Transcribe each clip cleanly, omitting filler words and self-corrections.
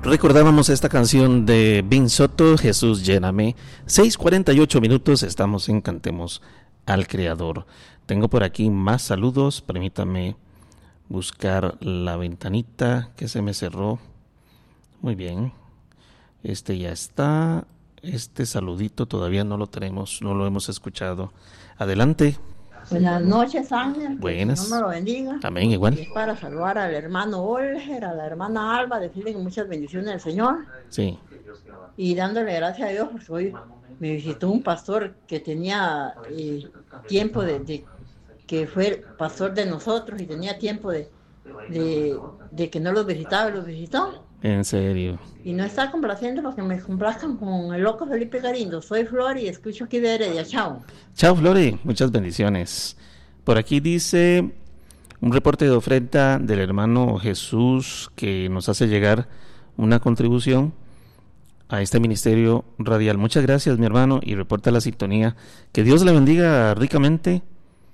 Recordábamos esta canción de Vin Soto, Jesús lléname. 6:48 minutos, estamos en Cantemos al Creador. Tengo por aquí más saludos, permítame buscar la ventanita que se me cerró. Muy bien, este ya está. Este saludito todavía no lo tenemos, no lo hemos escuchado. Adelante. Buenas noches, Ángel. Buenas. Que Dios me lo bendiga. Amén, igual. Es para saludar al hermano Olger, a la hermana Alba, decirle que muchas bendiciones del Señor. Sí. Y dándole gracias a Dios, porque hoy me visitó un pastor que tenía tiempo de que fue pastor de nosotros y tenía tiempo de que no los visitaba y los visitó. En serio. Y no está complaciendo porque me complazcan con el loco Felipe Garindo. Soy Flor y escucho aquí de Heredia. Chao. Chao, Flori. Muchas bendiciones. Por aquí dice un reporte de ofrenda del hermano Jesús que nos hace llegar una contribución a este ministerio radial. Muchas gracias, mi hermano, y reporta la sintonía. Que Dios le bendiga ricamente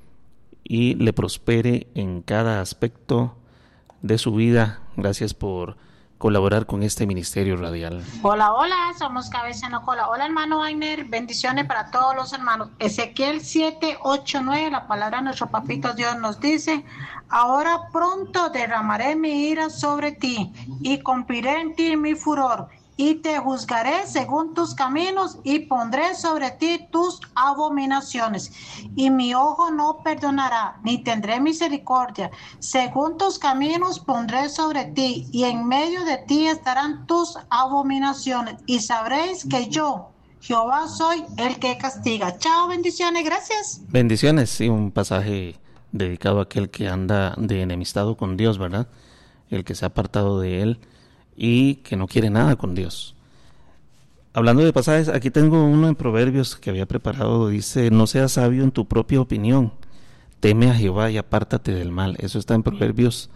y le prospere en cada aspecto de su vida. Gracias por colaborar con este ministerio radial. Hola, somos Cabeza No Cola. Hola, hermano Wagner, bendiciones para todos los hermanos. Ezequiel 7:8-9, la palabra de nuestro papito Dios nos dice: ahora pronto derramaré mi ira sobre ti y cumpliré en ti mi furor, y te juzgaré según tus caminos y pondré sobre ti tus abominaciones. Y mi ojo no perdonará, ni tendré misericordia. Según tus caminos pondré sobre ti, y en medio de ti estarán tus abominaciones. Y sabréis que yo, Jehová, soy el que castiga. Chao, bendiciones, gracias. Bendiciones, sí, un pasaje dedicado a aquel que anda de enemistado con Dios, ¿verdad? El que se ha apartado de él y que no quiere nada con Dios. Hablando de pasajes, aquí tengo uno en Proverbios que había preparado. Dice: no seas sabio en tu propia opinión, teme a Jehová y apártate del mal. Eso está en Proverbios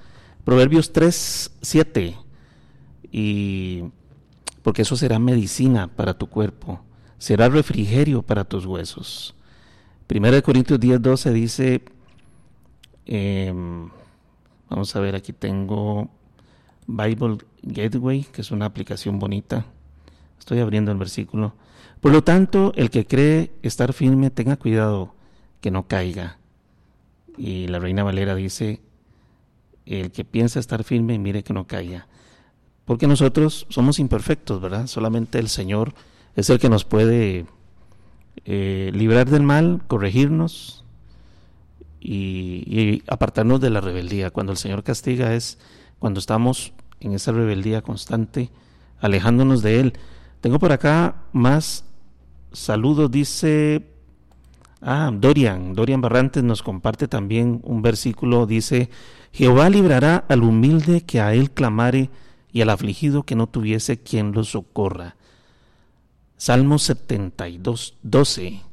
3:7. Y porque eso será medicina para tu cuerpo, será refrigerio para tus huesos. 1 Corintios 10:12 dice, vamos a ver, aquí tengo Bible Gateway, que es una aplicación bonita. Estoy abriendo el versículo. Por lo tanto, el que cree estar firme, tenga cuidado que no caiga. Y la Reina Valera dice: el que piensa estar firme, mire que no caiga. Porque nosotros somos imperfectos, ¿verdad? Solamente el Señor es el que nos puede librar del mal, corregirnos y apartarnos de la rebeldía. Cuando el Señor castiga es cuando estamos en esa rebeldía constante, alejándonos de Él. Tengo por acá más saludos. Dice Dorian Barrantes nos comparte también un versículo. Dice: Jehová librará al humilde que a Él clamare, y al afligido que no tuviese quien lo socorra. Salmos 72:12.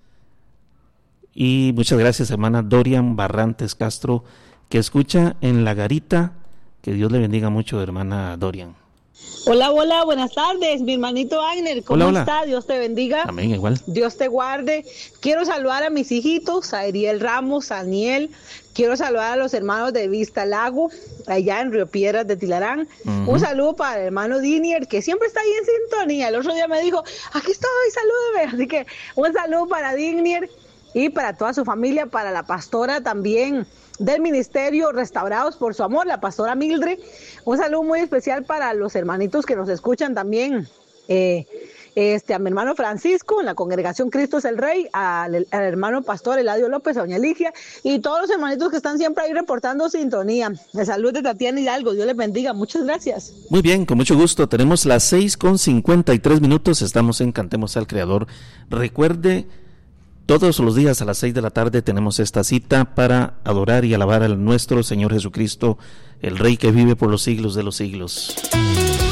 Y muchas gracias, hermana Dorian Barrantes Castro, que escucha en La Garita. Que Dios le bendiga mucho, hermana Dorian. Hola, buenas tardes, mi hermanito Agner, ¿cómo está? Dios te bendiga. Amén, igual. Dios te guarde. Quiero saludar a mis hijitos, a Ariel Ramos, a Aniel. Quiero saludar a los hermanos de Vista Lago, allá en Río Piedras de Tilarán. Un saludo para el hermano Dinier, que siempre está ahí en sintonía. El otro día me dijo: aquí estoy, salúdeme. Así que un saludo para Dinier y para toda su familia, para la pastora también del ministerio Restaurados por su Amor, la pastora Mildred. Un saludo muy especial para los hermanitos que nos escuchan también, a mi hermano Francisco en la congregación Cristo es el Rey, al hermano pastor Eladio López, a doña Ligia y todos los hermanitos que están siempre ahí reportando sintonía. El saludo de Tatiana Hidalgo, Dios les bendiga, muchas gracias. Muy bien, con mucho gusto. Tenemos las 6:53 minutos, estamos en Cantemos al Creador. Recuerde, todos los días a las 6 de la tarde tenemos esta cita para adorar y alabar a nuestro Señor Jesucristo, el Rey que vive por los siglos de los siglos.